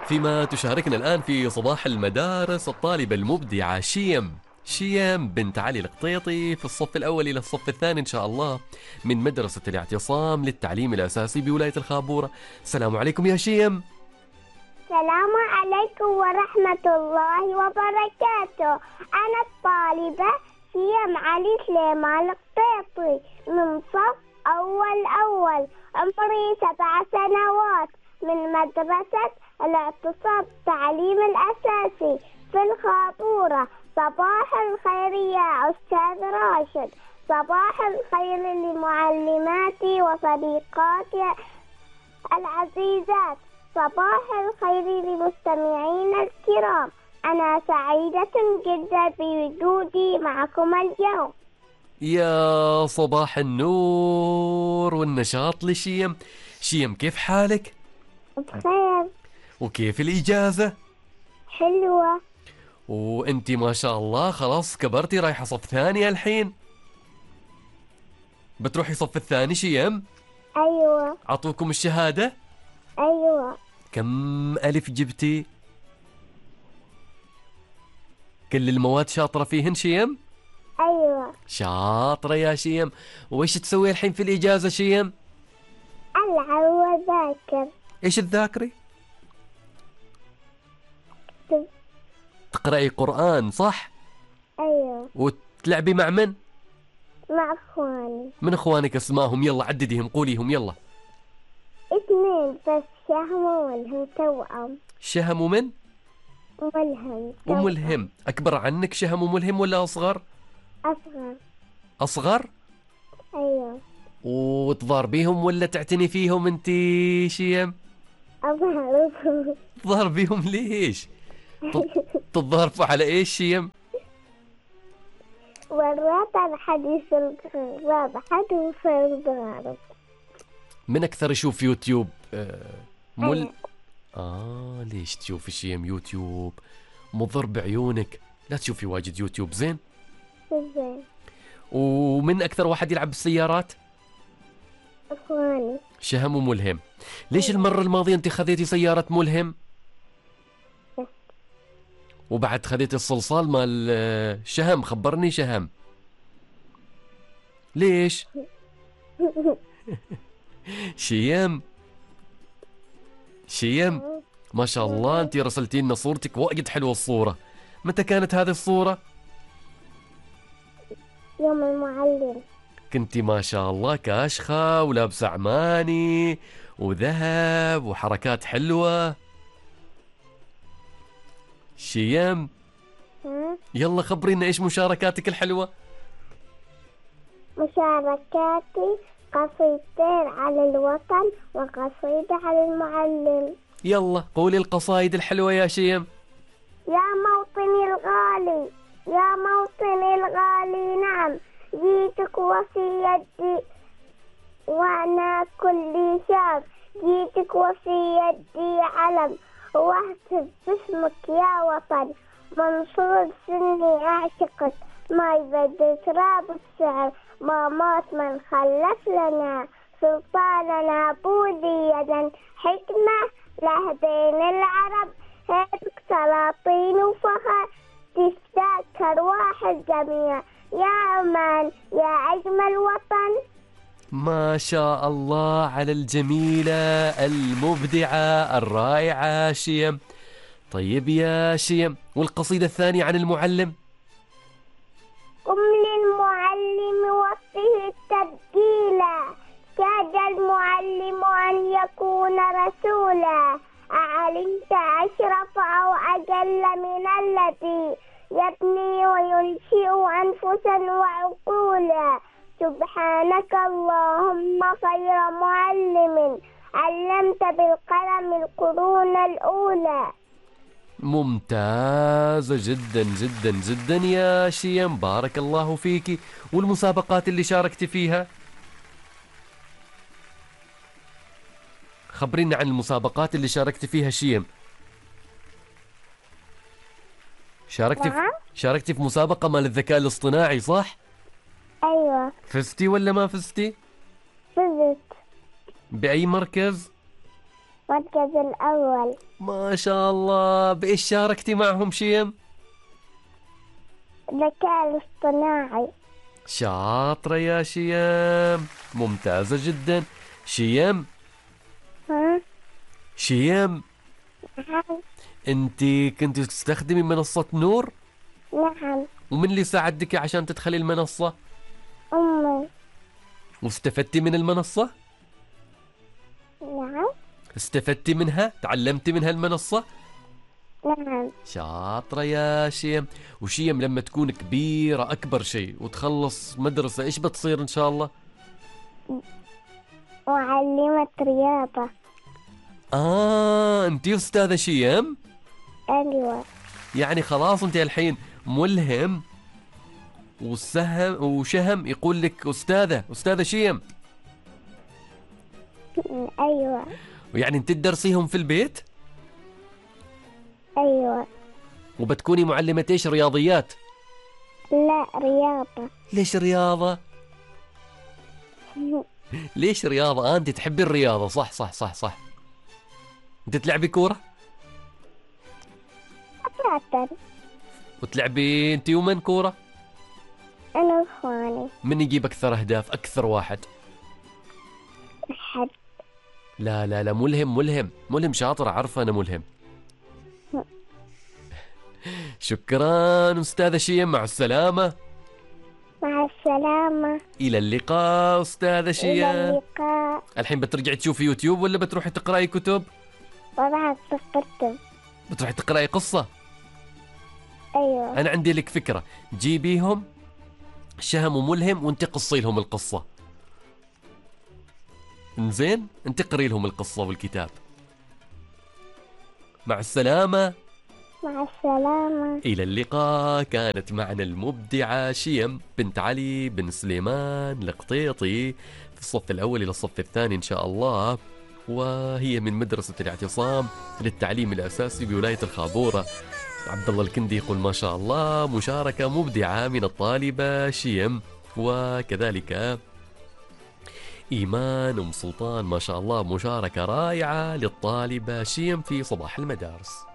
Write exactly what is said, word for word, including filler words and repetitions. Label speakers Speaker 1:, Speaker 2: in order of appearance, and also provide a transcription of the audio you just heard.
Speaker 1: فيما تشاركنا الآن في صباح المدارس الطالبة المبدعة شيم شيم بنت علي القطيطي في الصف الأول إلى الصف الثاني إن شاء الله، من مدرسة الاعتصام للتعليم الأساسي بولاية الخابورة. السلام عليكم يا شيم.
Speaker 2: السلام عليكم ورحمة الله وبركاته. أنا الطالبة شيم علي سليمان القطيطي من صف أول أول، عمري سبع سنوات، من مدرسة الاعتصام التعليم الأساسي في الخابورة. صباح الخير يا أستاذ راشد، صباح الخير لمعلماتي وصديقاتي العزيزات، صباح الخير لمستمعينا الكرام. أنا سعيدة جدا بوجودي معكم اليوم.
Speaker 1: يا صباح النور والنشاط لشيم. شيم كيف حالك؟
Speaker 2: بخير.
Speaker 1: وكيف الإجازة؟
Speaker 2: حلوة.
Speaker 1: وانتي ما شاء الله خلاص كبرتي، رايحة صف ثاني الحين، بتروحي صف الثاني شيم؟
Speaker 2: أيوة.
Speaker 1: عطوكم الشهادة؟
Speaker 2: أيوة.
Speaker 1: كم ألف جبتي؟ كل المواد شاطرة فيهن شيم؟
Speaker 2: أيوة.
Speaker 1: شاطرة يا شيم. وإيش تسوي الحين في الإجازة شيم؟
Speaker 2: ألعب وذاكر.
Speaker 1: إيش تذاكري؟ تقرأي قرآن صح؟
Speaker 2: أيوة.
Speaker 1: وتلعبي مع من؟
Speaker 2: مع أخواني.
Speaker 1: من أخوانك اسمائهم؟ يلا عدديهم، قوليهم يلا.
Speaker 2: اثنين بس، شهم وملهم توأم.
Speaker 1: شهم ومن؟
Speaker 2: ملهم.
Speaker 1: وملهم. أكبر عنك شهم وملهم ولا أصغر؟
Speaker 2: أصغر.
Speaker 1: أصغر؟
Speaker 2: أيوة.
Speaker 1: وتضاربيهم ولا تعتني فيهم انتي شيم؟
Speaker 2: أضربهم.
Speaker 1: تضاربيهم ليش؟ تتضاربوا على ايش شيم؟
Speaker 2: مرات الحديث الغراب حد في الضرب.
Speaker 1: من أكثر يشوف يوتيوب؟ آه مل
Speaker 2: أنا.
Speaker 1: آه ليش تشوفي شيم يوتيوب؟ مضر بعيونك، لا تشوفي واجد يوتيوب زين.
Speaker 2: زين.
Speaker 1: ومن أكثر واحد يلعب بالسيارات؟
Speaker 2: أخواني.
Speaker 1: شهم وملهم. ليش المرة الماضية أنت خذيتي سيارة ملهم؟ وبعد خذيتي الصلصال مال آه، شهم؟ خبرني شهم ليش؟ شيم شيم ما شاء الله أنت رسلتي لنا صورتك واجد حلوة الصورة. متى كانت هذه الصورة؟
Speaker 2: يوم المعلم.
Speaker 1: كنتي ما شاء الله كاشخة ولابسة عماني وذهب وحركات حلوة. شيم يلا خبرينا ايش مشاركاتك الحلوة.
Speaker 2: مشاركاتي قصيدتين على الوطن وقصيدة على المعلم.
Speaker 1: يلا قولي القصايد الحلوة يا شيم.
Speaker 2: يا موطني الغالي، يا موطني الغالي، نعم جيتك وفي يدي وأنا كل شاب، جيتك وفي يدي علم واهتف باسمك يا وطن، منصور سني أعشقك، ما يبدل تراب الشعر، ما مات من خلف لنا سلطاننا بوذي يدا، حكمة له بين العرب، هيبك سلاطين وفخر، تفتك أرواح الجميع، يا عمان يا أجمل وطن.
Speaker 1: ما شاء الله على الجميلة المبدعة الرائعة شيم. طيب يا شيم، والقصيدة الثانية عن المعلم؟
Speaker 2: قم للمعلم وفه التبجيلا، كاد المعلم أن يكون رسولا، أعلمت أشرف أو أجل من الذي يبني وينشئ أنفسا وعقولا، سبحانك اللهم خير معلم علمت بالقلم القرون الأولى.
Speaker 1: ممتازة جدا جدا جدا يا شيم، بارك الله فيكي. والمسابقات اللي شاركتي فيها؟ خبرينا عن المسابقات اللي شاركتي فيها شيم. شاركتي في... شاركتي في مسابقة مال الذكاء الاصطناعي صح؟
Speaker 2: أيوة.
Speaker 1: فزتي ولا ما فزتي؟
Speaker 2: فزت.
Speaker 1: بأي مركز؟
Speaker 2: المركز الأول.
Speaker 1: ما شاء الله. بإيش شاركتي معهم شيم؟
Speaker 2: الذكاء الاصطناعي.
Speaker 1: شاطرة يا شيم، ممتازة جدا. شيم
Speaker 2: ها؟
Speaker 1: شيم
Speaker 2: نعم.
Speaker 1: انت كنت تستخدمي منصة نور؟
Speaker 2: نعم.
Speaker 1: ومن اللي ساعدك عشان تدخلي المنصة؟
Speaker 2: أمي.
Speaker 1: واستفدتي من المنصة؟
Speaker 2: نعم.
Speaker 1: استفدتي منها؟ تعلمتي منها المنصة؟
Speaker 2: نعم.
Speaker 1: شاطرة يا شيم. وشيم لما تكون كبيرة أكبر شيء وتخلص مدرسة إيش بتصير إن شاء الله؟
Speaker 2: معلمة رياضة.
Speaker 1: آه أنتي أستاذة شيم؟
Speaker 2: أيوة.
Speaker 1: يعني خلاص أنت الحين ملهم وسهم وشهم يقول لك أستاذة أستاذة شيم.
Speaker 2: أيوة.
Speaker 1: ويعني أنت تدرسيهم في البيت؟
Speaker 2: أيوة.
Speaker 1: وبتكوني معلمة إيش، رياضيات؟
Speaker 2: لا، رياضة.
Speaker 1: ليش رياضة؟ ليش رياضة؟ آه أنت تحبي الرياضة، صح صح صح صح. أنت تلعبي كورة؟
Speaker 2: أفاتن.
Speaker 1: وتلعبي أنت ومن كورة؟
Speaker 2: أنا وإخواني.
Speaker 1: من يجيب أكثر أهداف، أكثر واحد؟
Speaker 2: أحد.
Speaker 1: لا لا لا، ملهم ملهم ملهم، شاطر، عارفة أنا ملهم. شكرا أستاذة شيم، مع السلامة.
Speaker 2: مع السلامة.
Speaker 1: إلى اللقاء أستاذة شيم.
Speaker 2: إلى اللقاء.
Speaker 1: الحين بترجعي تشوفي يوتيوب ولا بتروحي تقرأي كتب؟
Speaker 2: وضعت الكتب.
Speaker 1: بتروحي تقرأي قصة؟
Speaker 2: أيوة.
Speaker 1: أنا عندي لك فكرة، جيبيهم شهم وملهم وانت قصي لهم القصة. انزين انت قري لهم القصة والكتاب. مع السلامة.
Speaker 2: مع السلامة.
Speaker 1: إلى اللقاء. كانت معنا المبدعة شيم بنت علي بن سليمان القطيطي في الصف الأول إلى الصف الثاني إن شاء الله، وهي من مدرسة الاعتصام للتعليم الأساسي بولاية الخابورة. عبد الله الكندي يقول ما شاء الله مشاركة مبدعة من الطالبة شيم، وكذلك إيمان أم سلطان ما شاء الله مشاركة رائعة للطالبة شيم في صباح المدارس.